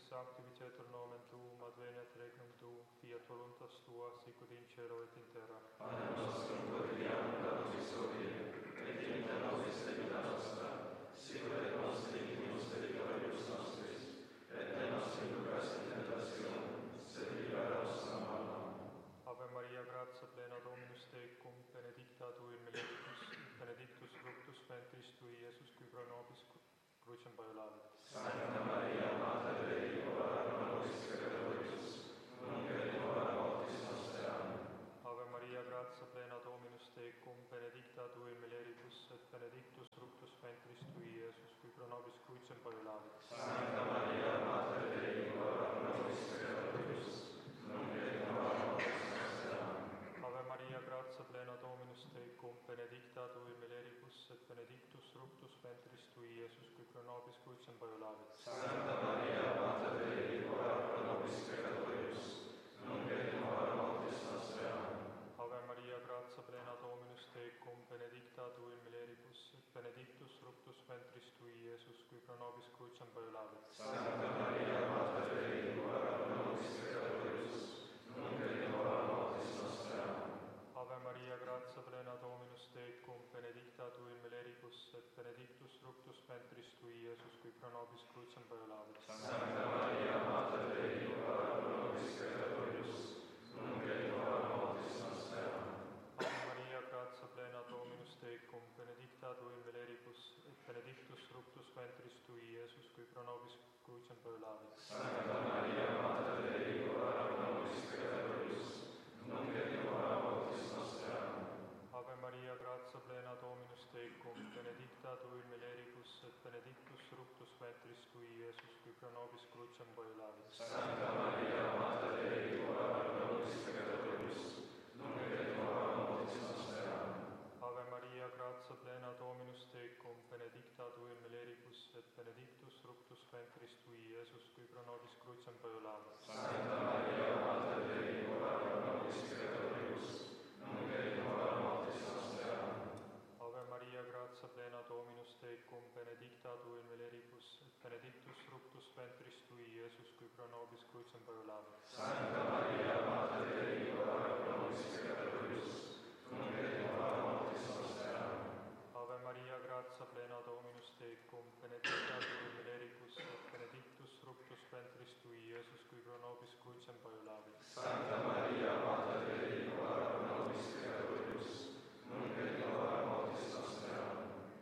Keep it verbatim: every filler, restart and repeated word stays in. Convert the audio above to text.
sancti vicetur nomen tuum, adveniat regnum tuum, fiat voluntas tua, sicut in cielo et in terra. Panem nostrum quotidianum da nobis hodie, et dimitte nobis debita nostra, sicut et nos dimittimus debitoribus nostris, et ne nos inducas in tentationem, sed libera nos a malo. Ave Maria, gratia plena Dominus tecum, benedicta tu in mulieribus, benedictus fructus ventris tui, Iesus, qui pro nobis crucem violabit. Sancta Maria, Mater Dei, ora pro nobis peccatoribus, nunc et in hora mortis nostre. Amen. Ave Maria, gratia plena Dominus tecum, benedicta tu in mulieribus, et benedictus fructus ventris tui, Iesus, qui pro nobis crucem violabit. Sancta Maria, Mater Dei, ora pro nobis peccatoribus, nunc et in hora mortis nostre. Amen. Ave Maria, gratia plena Dominus tecum, benedicta tu in mulieribus, et benedictus fructus ventris tui, Iesus, qui pro nobis crucem violabit. Sancta Maria, Mater Dei, ora pro nobis peccatoribus, nunc et in hora mortis nostre. Amen. Ave Maria, gratia plena Dominus tecum, benedicta tu in mulieribus, et benedictus fructus ventris tui, Iesus, qui pro nobis crucem violabit. Sancta Maria, Mater Dei, ora pro nobis peccatoribus, nunc et in hora mortis nostre. Amen. Ave Maria, gratia plena Dominus tecum, benedicta tu in mulieribus, et benedictus fructus ventris tui, Iesus, qui pro nobis crucem violabit. Sancta Maria, Mater Dei, ora pro nobis peccatoribus, nunc et in hora mortis nostre. Amen. Ave Maria, gratia plena Dominus tecum, benedicta tu in mulieribus, et benedictus fructus ventris tui, Iesus, qui pro nobis crucem violabit. Sancta Maria, Mater Dei, ora pro nobis peccatoribus, nunc et in hora mortis nostre. Amen. Ave Maria, gratia plena Dominus tecum, benedicta tu in mulieribus, et benedictus fructus ventris tui, Iesus, qui pro nobis crucem violabit. Sancta Maria, Mater Dei, ora pro nobis peccatoribus, nunc et in hora mortis nostre. Amen. Ave Maria, gratia plena Dominus tecum, benedicta tu in mulieribus, et benedictus fructus ventris tui, Iesus, qui pro nobis crucem violabit. Sancta Maria, Mater Dei, ora pro nobis peccatoribus, nunc et in hora mortis nostre. Amen. Ave Maria, gratia plena Dominus tecum, benedicta tu in mulieribus, et benedictus fructus ventris tui, Iesus, qui pro nobis crucem violabit. Sancta Maria, Mater Dei,